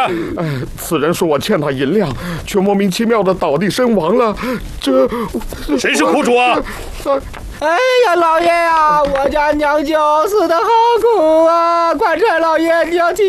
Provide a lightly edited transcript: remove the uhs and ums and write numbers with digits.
此人说我欠他银两，却莫名其妙的倒地身亡了。这谁是苦主啊？ 哎呀，老爷呀，我家娘舅死得好苦啊！快传老爷，你要